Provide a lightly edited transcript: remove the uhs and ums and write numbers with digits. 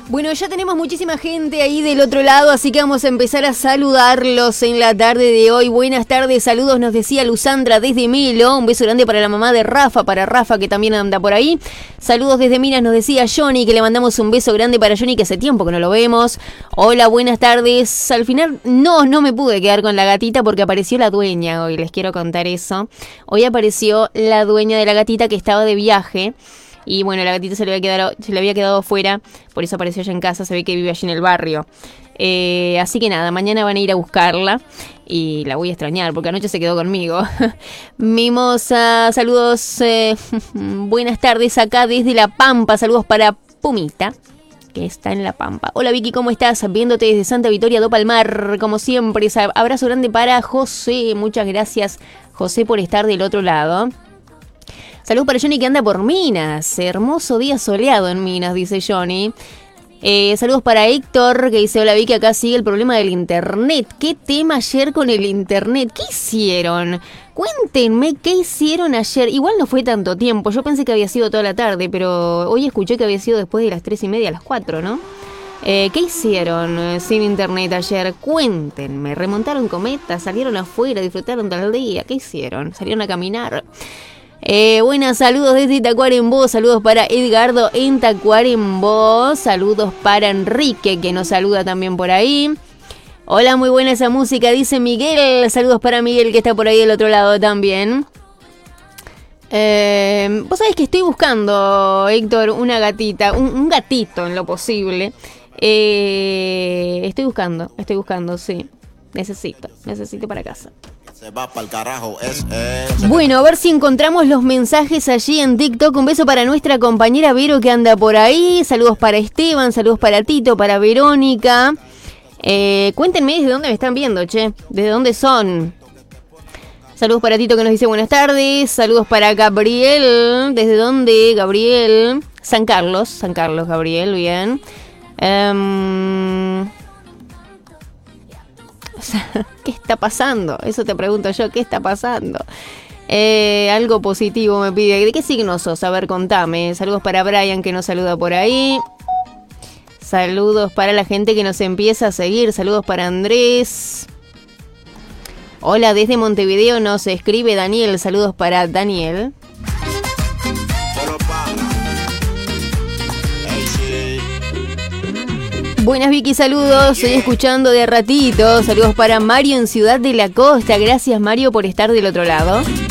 Bueno, ya tenemos muchísima gente ahí del otro lado, así que vamos a empezar a saludarlos en la tarde de hoy. Buenas tardes, saludos, nos decía Luzandra desde Melo. Un beso grande para la mamá de Rafa, para Rafa que también anda por ahí. Saludos desde Minas, nos decía Johnny, que le mandamos un beso grande para Johnny, que hace tiempo que no lo vemos. Hola, buenas tardes. Al final no me pude quedar con la gatita porque apareció la dueña hoy, les quiero contar eso. Hoy apareció la dueña de la gatita que estaba de viaje. Y bueno, la gatita se le había quedado fuera, por eso apareció allá en casa, se ve que vive allí en el barrio. Así que nada, mañana van a ir a buscarla y la voy a extrañar porque anoche se quedó conmigo. Mimosa, saludos, buenas tardes acá desde La Pampa, saludos para Pumita, que está en La Pampa. Hola Vicky, ¿cómo estás? Viéndote desde Santa Victoria do Palmar, como siempre. Abrazo grande para José, muchas gracias José por estar del otro lado. Saludos para Johnny que anda por Minas. Hermoso día soleado en Minas, dice Johnny. Saludos para Héctor que dice, hola Vicky, acá sigue el problema del internet. ¿Qué tema ayer con el internet? ¿Qué hicieron? Cuéntenme qué hicieron ayer. Igual no fue tanto tiempo. Yo pensé que había sido toda la tarde, pero hoy escuché que había sido después de las 3:30 a las 4, ¿no? ¿Qué hicieron sin internet ayer? Cuéntenme. ¿Remontaron cometas? ¿Salieron afuera? ¿Disfrutaron del día? ¿Qué hicieron? ¿Salieron a caminar? Buenas, saludos desde Tacuarembó, saludos para Edgardo en Tacuarembó, saludos para Enrique que nos saluda también por ahí. Hola, muy buena esa música, dice Miguel, saludos para Miguel que está por ahí del otro lado también. Vos sabés que estoy buscando, Héctor, una gatita, un gatito en lo posible. Estoy buscando, sí, necesito para casa. Se va pa'l carajo, Bueno, a ver si encontramos los mensajes allí en TikTok. Un beso para nuestra compañera Vero que anda por ahí. Saludos para Esteban, saludos para Tito, para Verónica. Cuéntenme desde dónde me están viendo, che. ¿Desde dónde son? Saludos para Tito que nos dice buenas tardes. Saludos para Gabriel. ¿Desde dónde, Gabriel? San Carlos, Gabriel, bien. ¿Qué está pasando? Eso te pregunto yo, ¿qué está pasando? Algo positivo me pide. ¿De qué signo sos? A ver, contame. Saludos para Brian que nos saluda por ahí. Saludos para la gente que nos empieza a seguir. Saludos para Andrés. Hola, desde Montevideo nos escribe Daniel. Saludos para Daniel. Buenas Vicky, saludos, estoy escuchando de ratito. Saludos para Mario en Ciudad de la Costa. Gracias Mario por estar del otro lado.